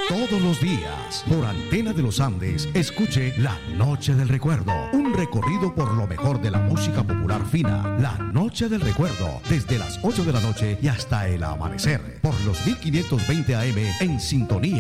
Todos los días, por Antena de los Andes, escuche La Noche del Recuerdo, un recorrido por lo mejor de la música popular fina. La Noche del Recuerdo, desde las 8 de la noche y hasta el amanecer, por los 1520 AM en sintonía